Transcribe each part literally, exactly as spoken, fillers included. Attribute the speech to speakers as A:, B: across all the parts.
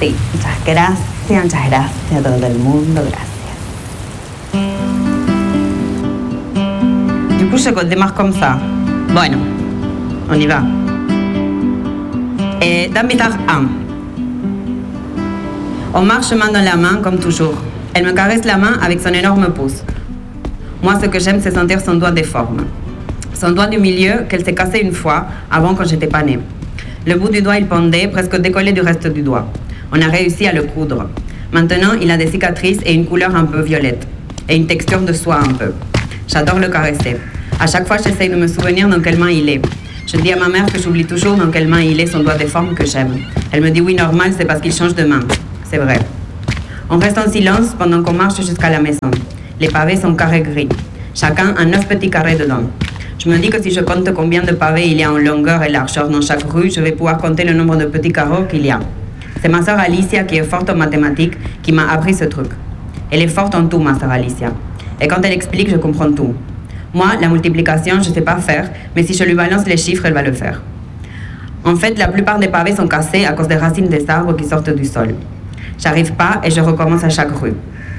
A: Sí, muchas gracias, muchas gracias a todo el mundo, gracias. Du coup, je démarre comme ça. Bueno, on y va. Et Damitar un. On marche main dans la main, comme toujours. Elle me caresse la main avec son énorme pouce. Moi, ce que j'aime, c'est sentir son doigt déforme. Son doigt du milieu, qu'elle s'est cassé une fois, avant quand j'étais pas née. Le bout du doigt, il pendait, presque décollé du reste du doigt. On a réussi à le coudre. Maintenant, il a des cicatrices et une couleur un peu violette. Et une texture de soie un peu. J'adore le caresser. À chaque fois, j'essaye de me souvenir dans quelle main il est. Je dis à ma mère que j'oublie toujours dans quelle main il est son doigt déforme que j'aime. Elle me dit oui, normal, c'est parce qu'il change de main. C'est vrai. On reste en silence pendant qu'on marche jusqu'à la maison. Les pavés sont carrés gris. Chacun a neuf petits carrés dedans. Je me dis que si je compte combien de pavés il y a en longueur et largeur dans chaque rue, je vais pouvoir compter le nombre de petits carreaux qu'il y a. C'est ma sœur Alicia, qui est forte en mathématiques, qui m'a appris ce truc. Elle est forte en tout, ma sœur Alicia. Et quand elle explique, je comprends tout. Moi, la multiplication, je ne sais pas faire, mais si je lui balance les chiffres, elle va le faire. En fait, la plupart des pavés sont cassés à cause des racines des arbres qui sortent du sol. J'arrive pas et je recommence à chaque rue.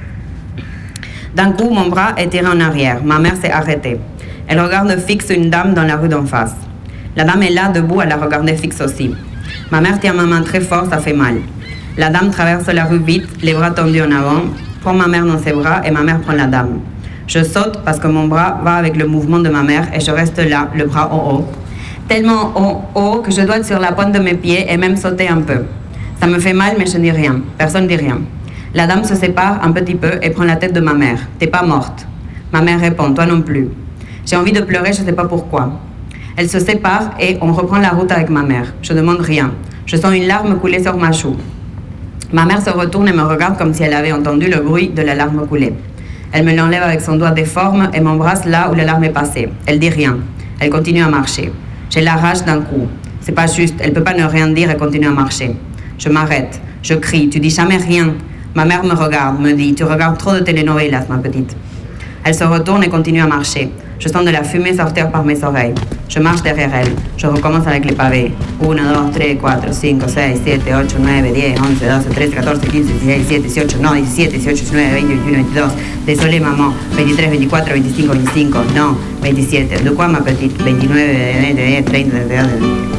A: D'un coup, mon bras est tiré en arrière. Ma mère s'est arrêtée. Elle regarde fixe une dame dans la rue d'en face. La dame est là, debout, à la regarder fixe aussi. Ma mère tient ma main très fort, ça fait mal. La dame traverse la rue vite, les bras tendus en avant, prend ma mère dans ses bras et ma mère prend la dame. Je saute parce que mon bras va avec le mouvement de ma mère et je reste là, le bras en haut. Tellement haut, haut que je dois être sur la pointe de mes pieds et même sauter un peu. Ça me fait mal, mais je ne dis rien. Personne ne dit rien. La dame se sépare un petit peu et prend la tête de ma mère. « T'es pas morte ?» Ma mère répond « Toi non plus ». J'ai envie de pleurer, je ne sais pas pourquoi. Elle se sépare et on reprend la route avec ma mère. Je ne demande rien. Je sens une larme couler sur ma joue. Ma mère se retourne et me regarde comme si elle avait entendu le bruit de la larme couler. Elle me l'enlève avec son doigt déforme et m'embrasse là où la larme est passée. Elle dit rien. Elle continue à marcher. J'ai la rage d'un coup. C'est pas juste. Elle peut pas ne rien dire et continuer à marcher. Je m'arrête. Je crie. Tu dis jamais rien. Ma mère me regarde, me dit « Tu regardes trop de telenovelas, ma petite ». Elle se retourne et continue à marcher. Je sens de la fumée sortir par mes oreilles. Je marche derrière elle. Je recommence avec les pavés. uno, dos, tres, cuatro, cinco, seis, siete, ocho, nueve, diez, once, doce, trece, catorce, quince, dieciséis, diecisiete, dieciocho, no, diecisiete, dieciocho, diecinueve, veinte, veintiuno, veintidós. Désolé, maman. veintitrés, veinticuatro, veinticinco, veinticinco. Non, veintisiete. De quoi, ma petite? veintinueve, veinte, treinta, treinta.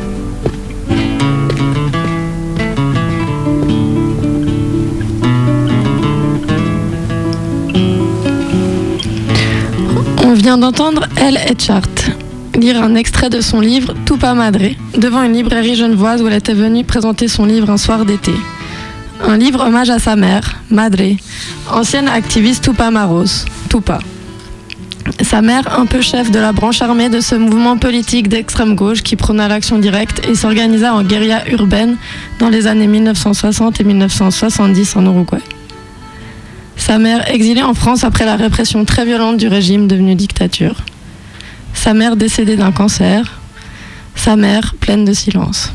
B: On vient d'entendre Elle Etchart lire un extrait de son livre Tupa Madre devant une librairie genevoise où elle était venue présenter son livre un soir d'été. Un livre hommage à sa mère, Madre, ancienne activiste Tupamaros, Tupa. Sa mère, un peu chef de la branche armée de ce mouvement politique d'extrême gauche qui prôna l'action directe et s'organisa en guérilla urbaine dans les années mille neuf cent soixante et mille neuf cent soixante-dix en Uruguay. Sa mère exilée en France après la répression très violente du régime devenu dictature. Sa mère décédée d'un cancer. Sa mère pleine de silence.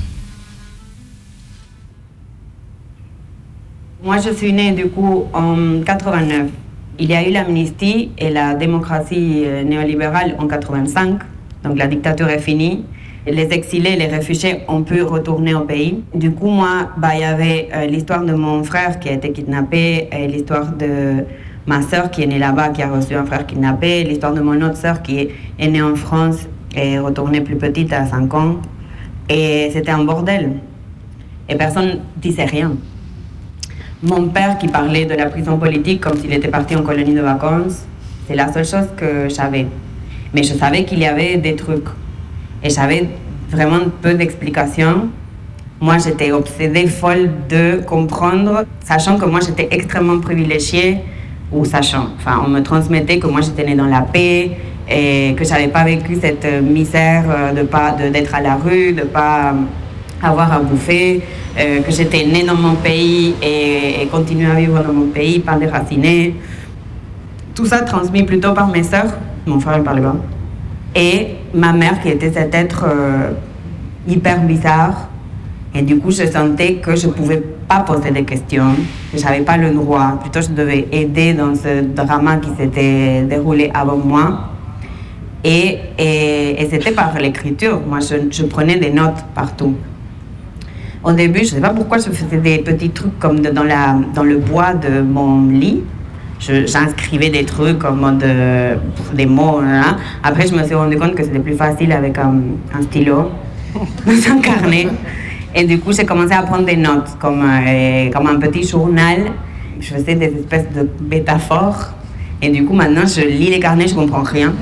A: Moi, je suis née du coup en quatre-vingt-neuf. Il y a eu l'amnistie et la démocratie néolibérale en quatre-vingt-cinq. Donc la dictature est finie. Les exilés, les réfugiés ont pu retourner au pays. Du coup, moi, bah, il y avait euh, l'histoire de mon frère qui a été kidnappé, et l'histoire de ma sœur qui est née là-bas, qui a reçu un frère kidnappé, l'histoire de mon autre sœur qui est, est née en France et est retournée plus petite à cinq ans. Et c'était un bordel. Et personne ne disait rien. Mon père qui parlait de la prison politique comme s'il était parti en colonie de vacances, c'est la seule chose que je savais. Mais je savais qu'il y avait des trucs. Et j'avais vraiment peu d'explications. Moi, j'étais obsédée, folle de comprendre, sachant que moi, j'étais extrêmement privilégiée, ou sachant, enfin, on me transmettait que moi, j'étais née dans la paix, et que j'avais pas vécu cette misère de pas, de, d'être à la rue, de pas avoir à bouffer, euh, que j'étais née dans mon pays et, et continuer à vivre dans mon pays, pas déracinée. Tout ça transmis plutôt par mes sœurs, mon frère ne parlait pas. Et ma mère qui était cet être euh, hyper bizarre. Et du coup, je sentais que je ne pouvais pas poser des questions, que je n'avais pas le droit. Plutôt, je devais aider dans ce drama qui s'était déroulé avant moi. Et, et, et c'était par l'écriture. Moi, je, je prenais des notes partout. Au début, je ne sais pas pourquoi je faisais des petits trucs comme de, dans, la, dans le bois de mon lit. Je, j'inscrivais des trucs comme de, des mots. Là. Après, je me suis rendu compte que c'était plus facile avec un, un stylo dans un carnet. Et du coup, j'ai commencé à prendre des notes comme, euh, comme un petit journal. Je faisais des espèces de métaphores. Et du coup, maintenant, je lis les carnets, je ne comprends rien.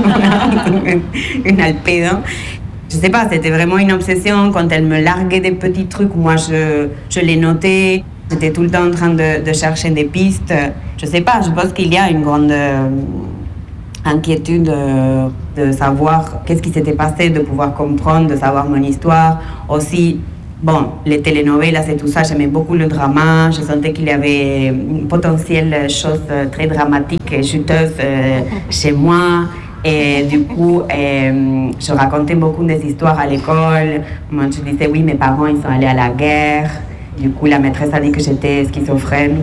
A: Une alpédo. Je sais pas, c'était vraiment une obsession. Quand elle me larguait des petits trucs, moi, je, je les notais. J'étais tout le temps en train de, de chercher des pistes. Je sais pas, je pense qu'il y a une grande euh, inquiétude euh, de savoir qu'est-ce qui s'était passé, de pouvoir comprendre, de savoir mon histoire. Aussi, bon, les telenovelas et tout ça, j'aimais beaucoup le drama. Je sentais qu'il y avait une potentielle chose très dramatique et chuteuse euh, chez moi. Et du coup, euh, je racontais beaucoup des histoires à l'école. Moi, je disais, oui, mes parents, ils sont allés à la guerre. Du coup, la maîtresse a dit que j'étais schizophrène.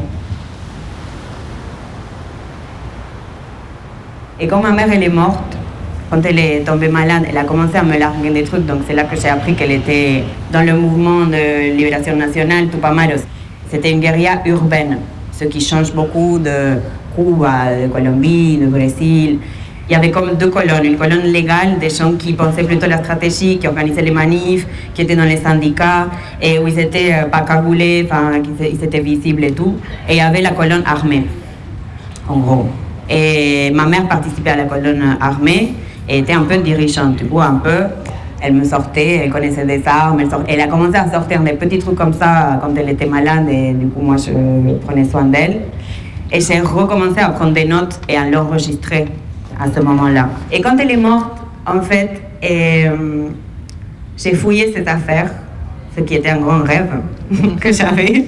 A: Et quand ma mère, elle est morte, quand elle est tombée malade, elle a commencé à me larguer des trucs. Donc, c'est là que j'ai appris qu'elle était dans le mouvement de libération nationale, Tupamaros. C'était une guérilla urbaine, ce qui change beaucoup de Cuba, de Colombie, de Brésil. Il y avait comme deux colonnes, une colonne légale des gens qui pensaient plutôt la stratégie, qui organisaient les manifs, qui étaient dans les syndicats, et où ils étaient euh, pas cagoulés, enfin, ils étaient visibles et tout. Et il y avait la colonne armée, en gros. Et ma mère participait à la colonne armée et était un peu dirigeante, du coup, un peu. Elle me sortait, elle connaissait des armes, elle, sortait, elle a commencé à sortir des petits trucs comme ça quand elle était malade, et du coup, moi, je prenais soin d'elle. Et j'ai recommencé à prendre des notes et à l'enregistrer à ce moment-là. Et quand elle est morte, en fait, et, euh, j'ai fouillé cette affaire, ce qui était un grand rêve que j'avais,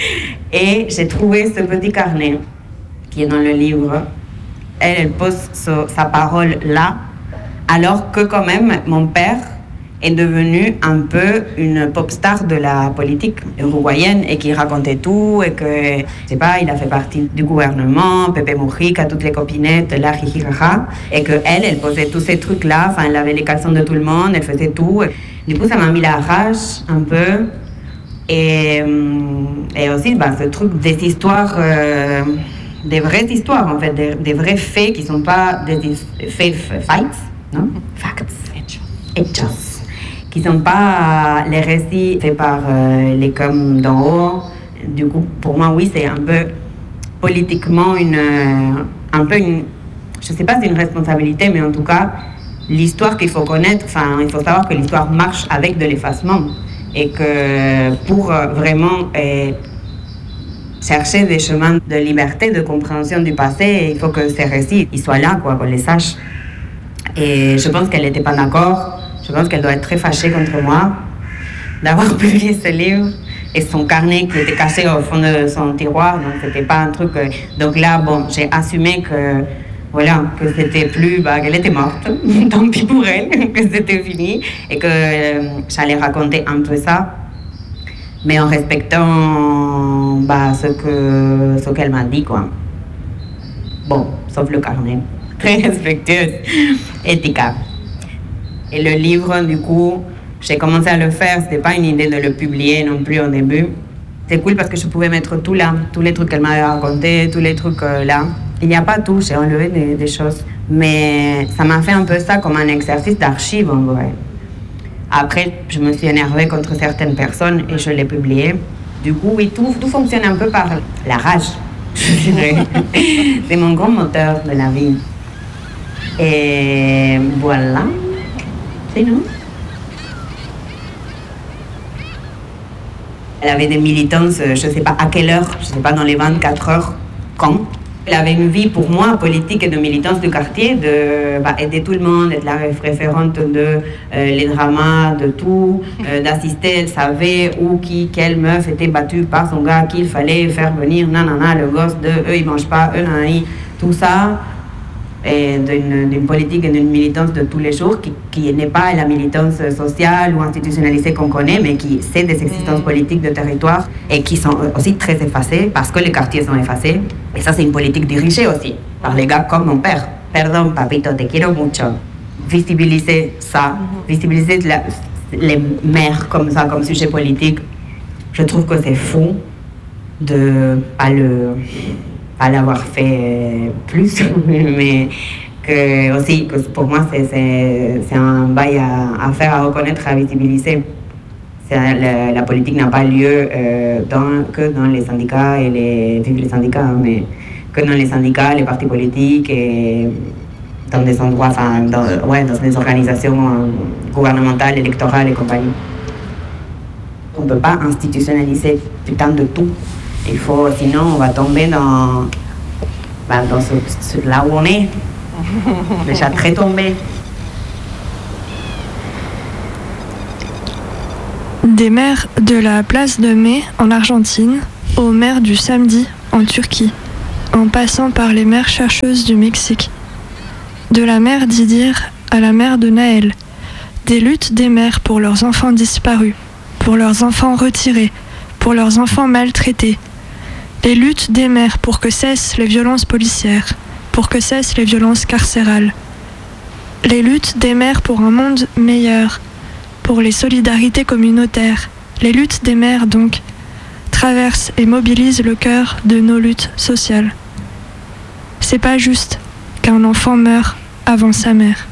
A: et j'ai trouvé ce petit carnet qui est dans le livre. Elle, elle pose so, sa parole là, alors que quand même, mon père est devenu un peu une pop star de la politique uruguayenne et qui racontait tout et que, je sais pas, il a fait partie du gouvernement, Pepe Mujica, toutes les copinettes, la jijijaja, et que elle, elle posait tous ces trucs-là, enfin, elle avait les caleçons de tout le monde, elle faisait tout. Du coup, ça m'a mis la rage un peu. Et, et aussi, bah, ce truc des histoires, euh, des vraies histoires, en fait, des, des vrais faits qui sont pas des faits, facts, non? Facts. Hechos. Qui ne sont pas les récits faits par euh, les coms d'en haut. Du coup, pour moi, oui, c'est un peu politiquement une, euh, un peu une, je ne sais pas si c'est une responsabilité, mais en tout cas, l'histoire qu'il faut connaître, enfin, il faut savoir que l'histoire marche avec de l'effacement et que pour euh, vraiment euh, chercher des chemins de liberté, de compréhension du passé, il faut que ces récits ils soient là, quoi, qu'on les sache. Et je pense qu'elle n'était pas d'accord. Je pense qu'elle doit être très fâchée contre moi d'avoir publié ce livre et son carnet qui était caché au fond de son tiroir, donc c'était pas un truc. Euh, donc là, bon, j'ai assumé que voilà, que c'était plus, bah, qu'elle était morte, tant pis pour elle, que c'était fini et que euh, j'allais raconter un peu ça, mais en respectant bah, ce que ce qu'elle m'a dit, quoi. Bon, sauf le carnet, très respectueuse, éthique. Et le livre, du coup, j'ai commencé à le faire. C'était pas une idée de le publier non plus au début. C'est cool parce que je pouvais mettre tout là, tous les trucs qu'elle m'avait racontés, tous les trucs euh, là. Il n'y a pas tout, j'ai enlevé des, des choses. Mais ça m'a fait un peu ça comme un exercice d'archive, en vrai. Après, je me suis énervée contre certaines personnes et je l'ai publié. Du coup, oui, tout, tout fonctionne un peu par la rage, je dirais. C'est mon grand moteur de la vie. Et voilà. C'est nous. Elle avait des militances, je ne sais pas à quelle heure, je ne sais pas dans les vingt-quatre heures, quand. Elle avait une vie pour moi politique et de militance du quartier, de bah, aider tout le monde, être la référente de euh, les dramas, de tout, euh, d'assister. Elle savait où, qui, quelle meuf était battue par son gars, qu'il fallait faire venir, nanana, le gosse de eux ils mangent pas, eux nanani, tout ça. Et d'une, d'une politique et d'une militance de tous les jours qui, qui n'est pas la militance sociale ou institutionnalisée qu'on connaît, mais qui c'est des existences politiques de territoire et qui sont aussi très effacées parce que les quartiers sont effacés. Et ça, c'est une politique dirigée aussi par les gars comme mon père. Pardon, papito, te quiero mucho. Visibiliser ça, visibiliser la, les mères comme ça, comme sujet politique, je trouve que c'est fou de pas le pas l'avoir fait plus, mais que aussi que pour moi c'est, c'est, c'est un bail à, à faire, à reconnaître, à visibiliser. C'est, la, la politique n'a pas lieu euh, dans, que dans les syndicats et les, vive les syndicats, mais que dans les syndicats, les partis politiques et dans des endroits, enfin, dans, ouais, dans des organisations gouvernementales, électorales et compagnie. On ne peut pas institutionnaliser putain de tout. Il faut, sinon on va tomber dans, bah, dans ce, ce, là où on est, déjà très tombé.
C: Des mères de la place de Mai en Argentine aux mères du samedi en Turquie, en passant par les mères chercheuses du Mexique. De la mère d'Idir à la mère de Naël, des luttes des mères pour leurs enfants disparus, pour leurs enfants retirés, pour leurs enfants maltraités. Les luttes des mères pour que cessent les violences policières, pour que cessent les violences carcérales. Les luttes des mères pour un monde meilleur, pour les solidarités communautaires. Les luttes des mères, donc, traversent et mobilisent le cœur de nos luttes sociales. C'est pas juste qu'un enfant meure avant sa mère.